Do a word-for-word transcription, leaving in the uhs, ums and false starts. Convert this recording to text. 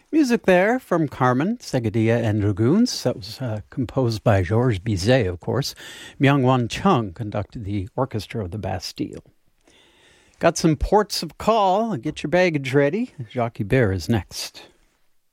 Music there from Carmen, Seguedilla and Dragoons. That was uh, composed by Georges Bizet, of course. Myung-Whun Chung conducted the orchestra of the Bastille. Got some ports of call. Get your baggage ready. Jacques Hubert is next.